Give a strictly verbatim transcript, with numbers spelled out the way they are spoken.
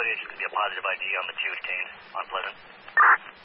footage. It's going to be a positive I D on the two detained. Unpleasant.